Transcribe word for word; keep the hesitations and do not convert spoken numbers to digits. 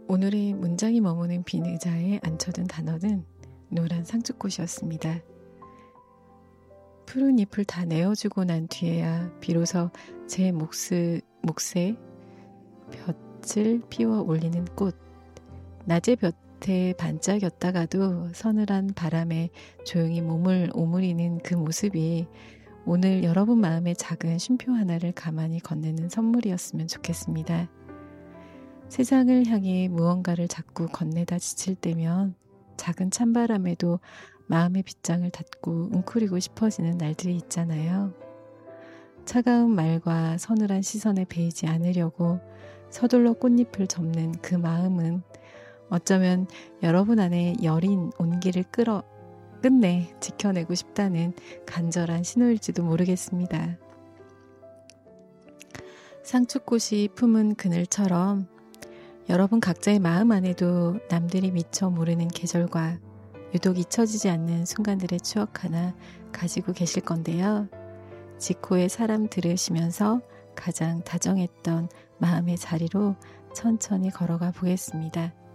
오늘의 문장이 머무는 빈 의자에 앉혀둔 단어는 노란 상추꽃이었습니다. 푸른 잎을 다 내어주고 난 뒤에야 비로소 제 몫을, 몫에 볕을 피워 올리는 꽃. 낮의 볕에 반짝였다가도 서늘한 바람에 조용히 몸을 오므리는 그 모습이 오늘 여러분 마음의 작은 쉼표 하나를 가만히 건네는 선물이었으면 좋겠습니다. 세상을 향해 무언가를 자꾸 건네다 지칠 때면 작은 찬바람에도 마음의 빗장을 닫고 웅크리고 싶어지는 날들이 있잖아요. 차가운 말과 서늘한 시선에 베이지 않으려고 서둘러 꽃잎을 접는 그 마음은 어쩌면 여러분 안에 여린 온기를 끌어 끝내 지켜내고 싶다는 간절한 신호일지도 모르겠습니다. 상추꽃이 품은 그늘처럼 여러분 각자의 마음 안에도 남들이 미처 모르는 계절과 유독 잊혀지지 않는 순간들의 추억 하나 가지고 계실 건데요. 지코의 사람 들으시면서 가장 다정했던 마음의 자리로 천천히 걸어가 보겠습니다.